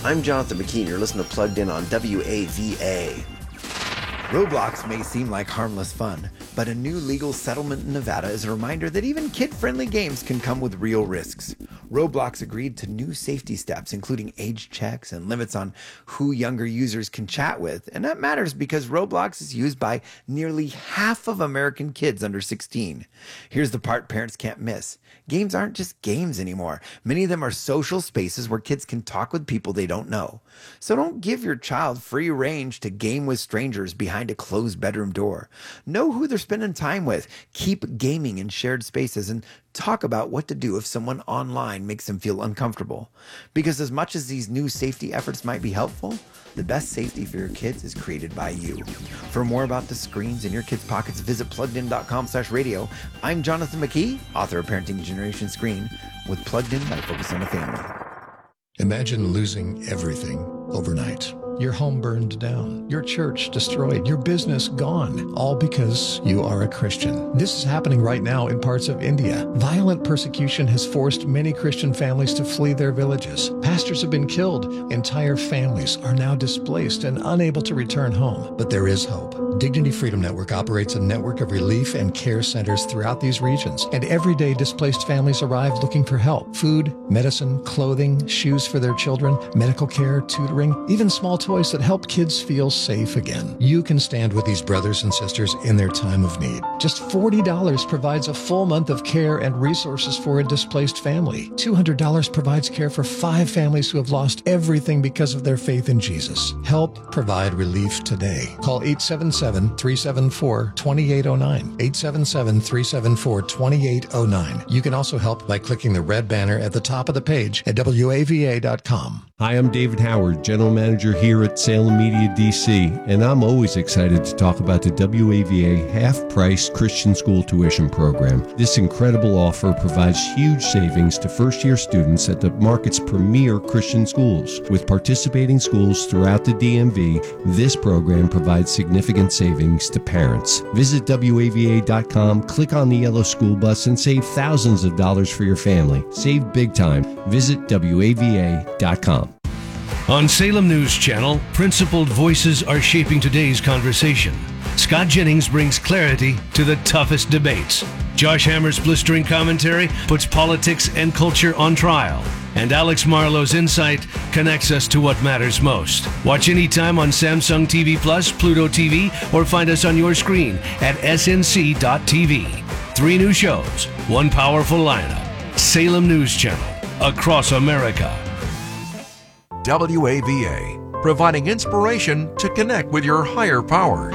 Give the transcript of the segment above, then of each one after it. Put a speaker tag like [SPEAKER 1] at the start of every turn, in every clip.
[SPEAKER 1] I'm Jonathan McKee, and you're listening to Plugged In on WAVA.
[SPEAKER 2] Roblox may seem like harmless fun, but a new legal settlement in Nevada is a reminder that even kid-friendly games can come with real risks. Roblox agreed to new safety steps, including age checks and limits on who younger users can chat with. And that matters because Roblox is used by nearly half of American kids under 16. Here's the part parents can't miss. Games aren't just games anymore. Many of them are social spaces where kids can talk with people they don't know. So don't give your child free range to game with strangers behind a closed bedroom door. Know who they're spending time with. Keep gaming in shared spaces and talk about what to do if someone online makes them feel uncomfortable. Because as much as these new safety efforts might be helpful, the best safety for your kids is created by you. For more about the screens in your kids' pockets, visit pluggedin.com/radio. I'm Jonathan McKee, author of Parenting Generation Screen, with Plugged In by Focus on the Family.
[SPEAKER 3] Imagine losing everything overnight. Your home burned down, your church destroyed, your business gone, all because you are a Christian. This is happening right now in parts of India. Violent persecution has forced many Christian families to flee their villages. Pastors have been killed. Entire families are now displaced and unable to return home. But there is hope. Dignity Freedom Network operates a network of relief and care centers throughout these regions. And every day displaced families arrive looking for help. Food, medicine, clothing, shoes for their children, medical care, tutoring, even small toys that help kids feel safe again. You can stand with these brothers and sisters in their time of need. Just $40 provides a full month of care and resources for a displaced family. $200 provides care for 5 families who have lost everything because of their faith in Jesus. Help provide relief today. Call 877-374-2809. 877-374-2809. You can also help by clicking the red banner at the top of the page at WAVA.com.
[SPEAKER 4] Hi, I'm David Howard, General Manager here at Salem Media DC, and I'm always excited to talk about the WAVA half-price Christian school tuition program. This incredible offer provides huge savings to first-year students at the market's premier Christian schools. With participating schools throughout the DMV, this program provides significant savings to parents. Visit WAVA.com, click on the yellow school bus, and save thousands of dollars for your family. Save big time. Visit WAVA.com.
[SPEAKER 5] On Salem News Channel, principled voices are shaping today's conversation. Scott Jennings brings clarity to the toughest debates. Josh Hammer's blistering commentary puts politics and culture on trial. And Alex Marlowe's insight connects us to what matters most. Watch anytime on Samsung TV Plus, Pluto TV, or find us on your screen at snc.tv. 3 new shows, 1 powerful lineup. Salem News Channel, across America.
[SPEAKER 6] WAVA, providing inspiration to connect with your higher power.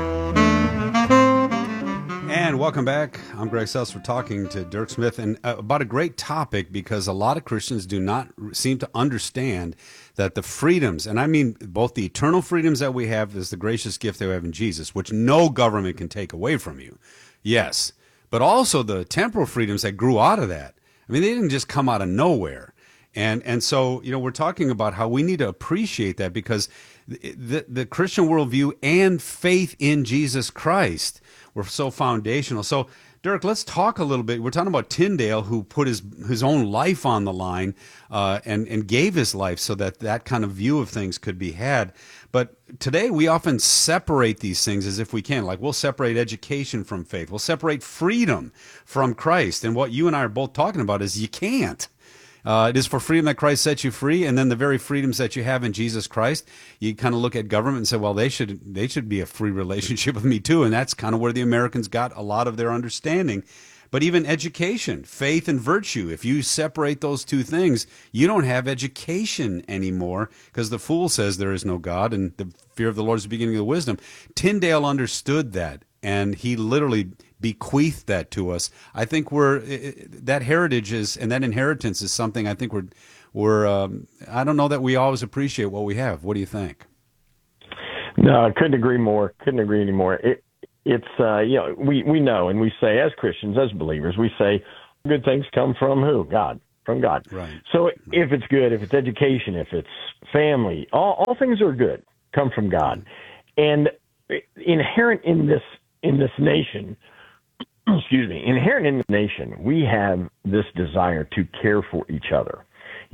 [SPEAKER 7] And welcome back. I'm Greg Seltzer talking to Dirk Smith and about a great topic, because a lot of Christians do not seem to understand that the freedoms, and I mean both the eternal freedoms that we have as the gracious gift that we have in Jesus, which no government can take away from you, yes, but also the temporal freedoms that grew out of that. I mean, they didn't just come out of nowhere. And so, you know, we're talking about how we need to appreciate that, because the Christian worldview and faith in Jesus Christ were so foundational. So, Dirk, let's talk a little bit. We're talking about Tyndale, who put his own life on the line and gave his life so that that kind of view of things could be had. But today we often separate these things as if we can. Like, we'll separate education from faith. We'll separate freedom from Christ. And what you and I are both talking about is you can't. It is for freedom that Christ sets you free, and then the very freedoms that you have in Jesus Christ, you kind of look at government and say, well, they should be a free relationship with me too, and that's kind of where the Americans got a lot of their understanding. But even education, faith and virtue, if you separate those two things, you don't have education anymore, because the fool says there is no God, and the fear of the Lord is the beginning of wisdom. Tyndale understood that, and he literally bequeathed that to us. I think that heritage is, and that inheritance is something I think we're I don't know that we always appreciate what we have. What do you think?
[SPEAKER 8] No, I couldn't agree more. Couldn't agree anymore. It's we know, and we say as Christians, as believers, we say good things come from who? God, from God.
[SPEAKER 7] Right.
[SPEAKER 8] So if it's good, if it's education, if it's family, all things are good, come from God. And inherent in this nation, inherent in the nation, we have this desire to care for each other.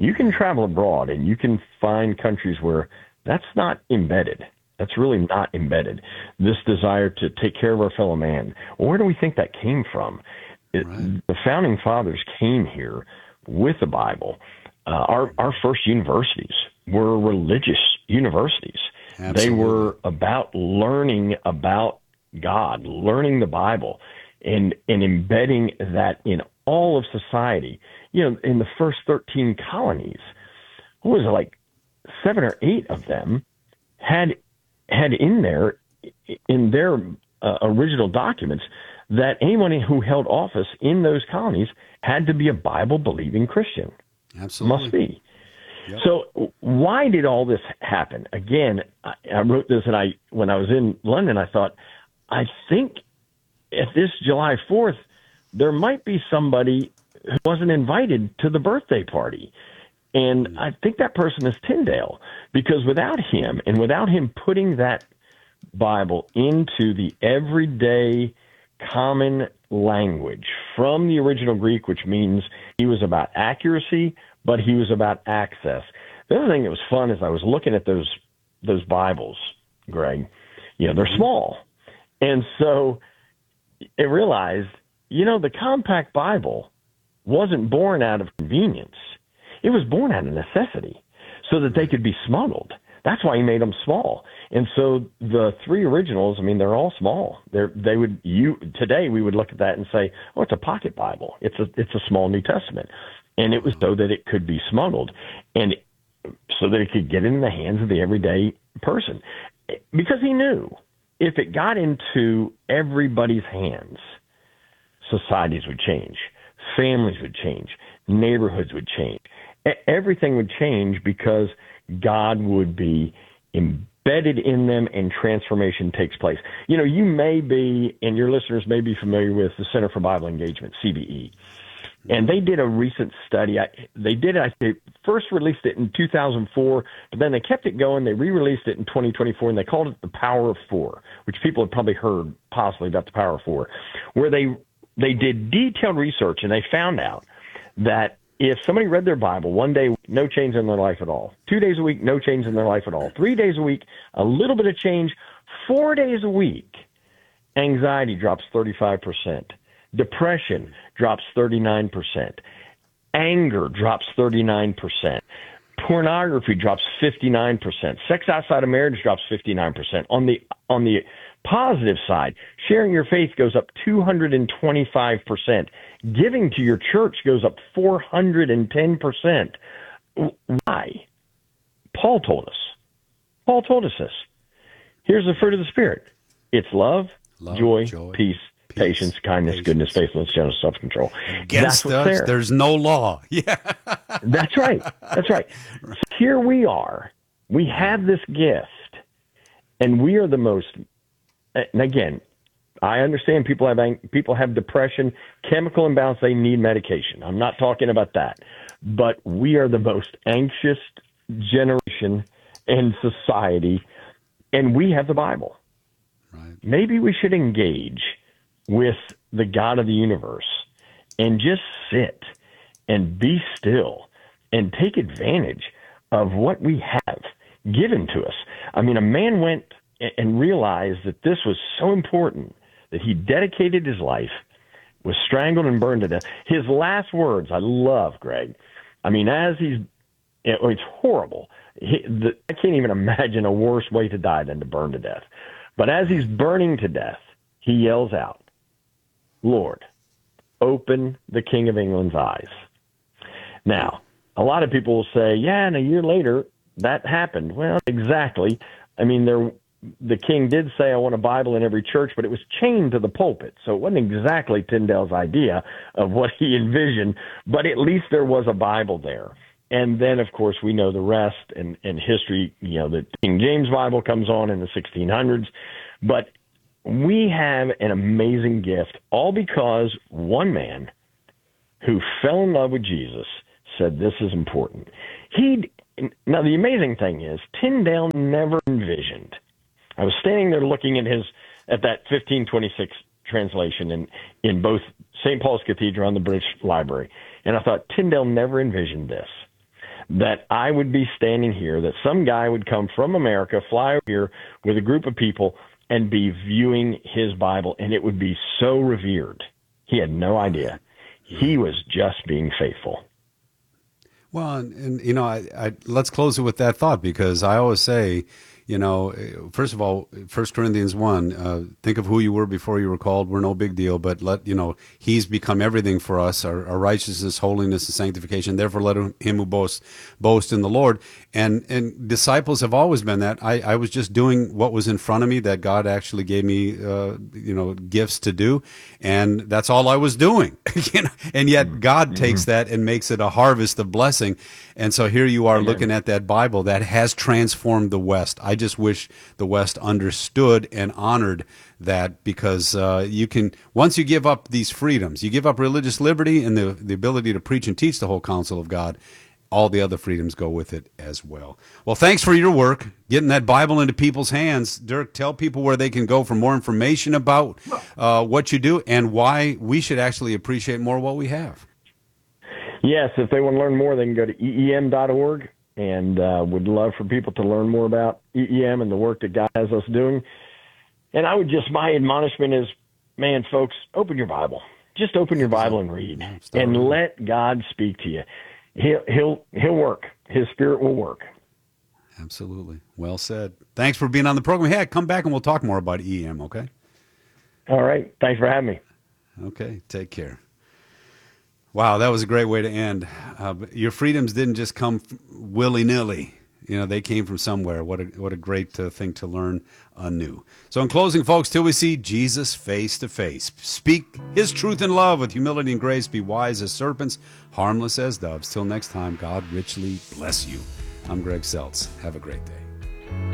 [SPEAKER 8] You can travel abroad and you can find countries where that's not embedded. That's really not embedded. This desire to take care of our fellow man. Where do we think that came from? The founding fathers came here with the Bible. Our first universities were religious universities. Absolutely. They were about learning about God, learning the Bible, and embedding that in all of society. You know, in the first 13 colonies, what was it, like 7 or 8 of them had in their original documents that anyone who held office in those colonies had to be a Bible-believing Christian.
[SPEAKER 7] Absolutely.
[SPEAKER 8] Must be.
[SPEAKER 7] Yep.
[SPEAKER 8] So why did all this happen? Again, I wrote this, and when I was in London, I thought, I think at this July 4th, there might be somebody who wasn't invited to the birthday party. And I think that person is Tyndale, because without him, and without him putting that Bible into the everyday common language from the original Greek, which means he was about accuracy, but he was about access. The other thing that was fun is I was looking at those Bibles, Greg. You know, they're small. And so I realized, you know, the compact Bible wasn't born out of convenience. It was born out of necessity so that they could be smuggled. That's why he made them small. And so the 3 originals, I mean, they're all small. Today we would look at that and say, oh, it's a pocket Bible. It's a small New Testament. And it was so that it could be smuggled and so that it could get in the hands of the everyday person. Because he knew if it got into everybody's hands, societies would change, families would change, neighborhoods would change. Everything would change because God would be embedded in them and transformation takes place. You know, you may be, and your listeners may be familiar with the Center for Bible Engagement, CBE. And they did a recent study. They first released it in 2004, but then they kept it going. They re-released it in 2024, and they called it The Power of Four, which people have probably heard possibly about The Power of Four, where they did detailed research, and they found out that if somebody read their Bible one day, no change in their life at all. 2 days a week, no change in their life at all. 3 days a week, a little bit of change. 4 days a week, anxiety drops 35%. Depression drops 39%. Anger drops 39%. Pornography drops 59%. Sex outside of marriage drops 59%. On the positive side, sharing your faith goes up 225%. Giving to your church goes up 410%. Why? Paul told us this. Here's the fruit of the Spirit. It's love, joy, peace, patience, kindness, goodness, faithfulness, gentleness, self-control.
[SPEAKER 7] Against us, there's no law. Yeah.
[SPEAKER 8] That's right. So here we are. We have this gift, and we are the most, and again, I understand people have depression, chemical imbalance, they need medication. I'm not talking about that. But we are the most anxious generation in society, and we have the Bible. Right. Maybe we should engage with the God of the universe and just sit and be still and take advantage of what we have given to us. I mean, a man went and realized that this was so important that he dedicated his life, was strangled and burned to death. His last words, I love, Greg. I mean, it's horrible. I can't even imagine a worse way to die than to burn to death. But as he's burning to death, he yells out, Lord, open the King of England's eyes. Now, a lot of people will say, yeah, and a year later, that happened. Well, exactly. I mean, the king did say, I want a Bible in every church, but it was chained to the pulpit. So it wasn't exactly Tyndale's idea of what he envisioned, but at least there was a Bible there. And then, of course, we know the rest and history. You know, the King James Bible comes on in the 1600s. But we have an amazing gift, all because one man who fell in love with Jesus said this is important. Now, the amazing thing is, Tyndale never envisioned. I was standing there looking at that 1526 translation in both St. Paul's Cathedral and the British Library, and I thought, Tyndale never envisioned this, that I would be standing here, that some guy would come from America, fly over here with a group of people and be viewing his Bible, and it would be so revered. He had no idea. He was just being faithful.
[SPEAKER 7] Well, and you know, I let's close it with that thought, because I always say, you know, first of all, 1 Corinthians 1, think of who you were before you were called. We're no big deal, but he's become everything for us, our righteousness, holiness, and sanctification. Therefore, let him who boast in the Lord. And disciples have always been that. I was just doing what was in front of me that God actually gave me, gifts to do. And that's all I was doing. And yet God takes that and makes it a harvest of blessing. And so here you are looking at that Bible that has transformed the West. I just wish the West understood and honored that, because you can, once you give up these freedoms, you give up religious liberty and the ability to preach and teach the whole counsel of God, all the other freedoms go with it as well. Well, thanks for your work, getting that Bible into people's hands. Dirk, tell people where they can go for more information about what you do and why we should actually appreciate more what we have.
[SPEAKER 8] Yes, if they want to learn more, they can go to EEM.org, and would love for people to learn more about EEM and the work that God has us doing. And my admonishment is, man, folks, open your Bible. Just open your Bible and read, and let God speak to you. He'll work. His Spirit will work.
[SPEAKER 7] Absolutely. Well said. Thanks for being on the program. Hey, come back and we'll talk more about EEM, okay?
[SPEAKER 8] All right. Thanks for having me.
[SPEAKER 7] Okay. Take care. Wow, that was a great way to end. Your freedoms didn't just come willy-nilly. You know, they came from somewhere. What a great thing to learn anew. So in closing, folks, till we see Jesus face to face, speak his truth in love with humility and grace, be wise as serpents, harmless as doves. Till next time, God richly bless you. I'm Greg Seltz. Have a great day.